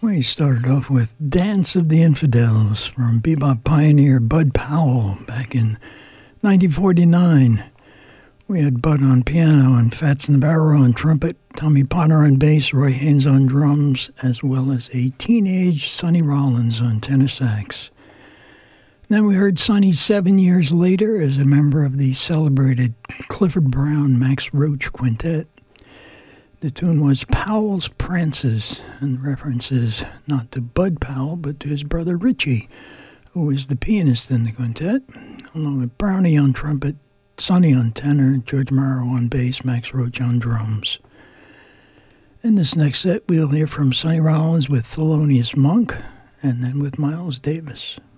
We started off with Dance of the Infidels from bebop pioneer Bud Powell back in 1949. We had Bud on piano and Fats Navarro on trumpet, Tommy Potter on bass, Roy Haynes on drums, as well as a teenage Sonny Rollins on tenor sax. Then we heard Sonny 7 years later as a member of the celebrated Clifford Brown Max Roach Quintet. The tune was Powell's Prances, and the reference is not to Bud Powell, but to his brother Richie, who was the pianist in the quintet, along with Brownie on trumpet, Sonny on tenor, George Morrow on bass, Max Roach on drums. In this next set, we'll hear from Sonny Rollins with Thelonious Monk, and then with Miles Davis.